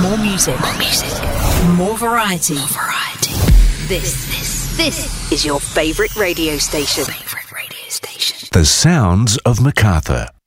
More music. More variety. This is your favourite radio station. The sounds of MacArthur.